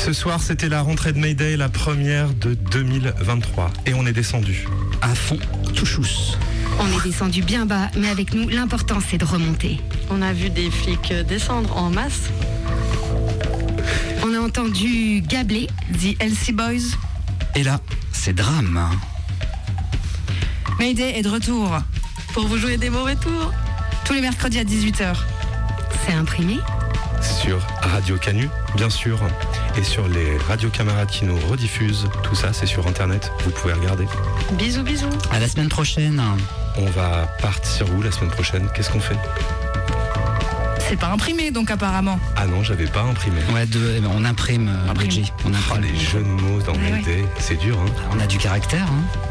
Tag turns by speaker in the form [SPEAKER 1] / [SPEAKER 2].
[SPEAKER 1] Ce soir, c'était la rentrée de Mayday, la première de 2023. Et on est descendu.
[SPEAKER 2] À fond, tout chousse.
[SPEAKER 3] On est descendu bien bas, mais avec nous, l'important c'est de remonter.
[SPEAKER 4] On a vu des flics descendre en masse.
[SPEAKER 3] On a entendu gabler.
[SPEAKER 5] The LC Boys.
[SPEAKER 2] Et là, c'est drame.
[SPEAKER 5] Mayday est de retour.
[SPEAKER 4] Pour vous jouer des mauvais tours.
[SPEAKER 5] Tous les mercredis à 18h.
[SPEAKER 3] C'est imprimé
[SPEAKER 1] Sur Radio Canu, bien sûr. Et sur les radios camarades qui nous rediffusent. Tout ça, c'est sur Internet. Vous pouvez regarder.
[SPEAKER 4] Bisous, bisous.
[SPEAKER 2] À la semaine prochaine.
[SPEAKER 1] On va partir où la semaine prochaine? Qu'est-ce qu'on fait?
[SPEAKER 5] C'est pas imprimé donc apparemment.
[SPEAKER 1] Ah non, j'avais pas imprimé.
[SPEAKER 2] Ouais, on imprime, Bridgie. On
[SPEAKER 1] Ah,
[SPEAKER 2] imprime.
[SPEAKER 1] les jeux de mots dans
[SPEAKER 5] Ouais,
[SPEAKER 1] Mayday, c'est dur, hein.
[SPEAKER 2] On a du caractère, hein.